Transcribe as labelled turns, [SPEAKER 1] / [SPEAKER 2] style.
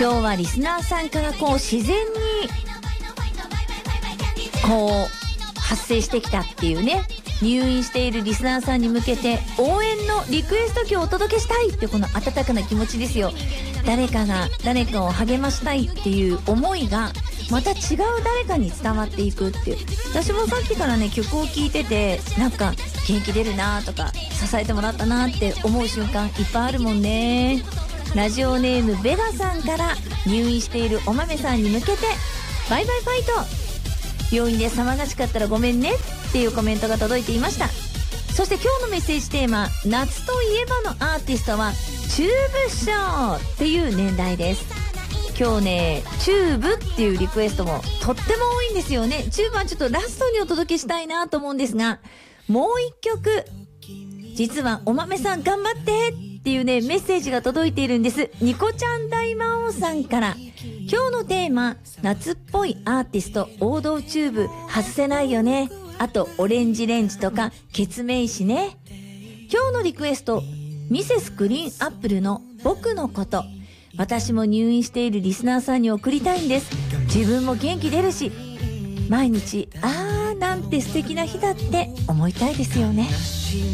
[SPEAKER 1] 今日はリスナーさんからこう自然にこう発生してきたっていうね、入院しているリスナーさんに向けて応援のリクエスト曲をお届けしたいってこの温かな気持ちですよ。誰かが誰かを励ましたいっていう思いがまた違う誰かに伝わっていくっていう。私もさっきからね曲を聴いててなんか元気出るなとか支えてもらったなって思う瞬間いっぱいあるもんね。ラジオネームベガさんから入院しているお豆さんに向けてバイバイファイト、病院で騒がしかったらごめんねっていうコメントが届いていました。そして今日のメッセージテーマ、夏といえばのアーティストはチューブショーっていう年代です。今日ねチューブっていうリクエストもとっても多いんですよね。チューブはちょっとラストにお届けしたいなと思うんですが、もう一曲実はお豆さん頑張ってっていうねメッセージが届いているんです。ニコちゃん大魔王さんから、今日のテーマ夏っぽいアーティスト王道チューブ外せないよね、あとオレンジレンジとかケツメイシね。今日のリクエストミセスグリーンアップルの僕のこと、私も入院しているリスナーさんに送りたいんです。自分も元気出るし毎日なんて素敵な日だって思いたいですよね。